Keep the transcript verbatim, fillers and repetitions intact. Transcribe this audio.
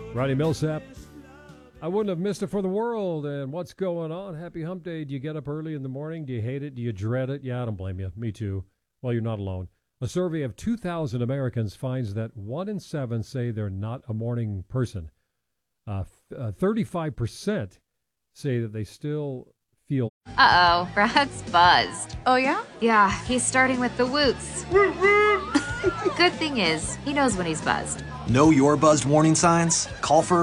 Rodney Millsap. I wouldn't have missed it for the world. And what's going on? Happy hump day. Do you get up early in the morning? Do you hate it? Do you dread it? Yeah, I don't blame you. Me too. Well, you're not alone. A survey of two thousand Americans finds that one in seven say they're not a morning person. Uh, uh, thirty-five percent say that they still feel. Uh-oh, Brad's buzzed. Oh, yeah? Yeah, he's starting with the woots. Good thing is, he knows when he's buzzed. Know your buzzed warning signs? Call for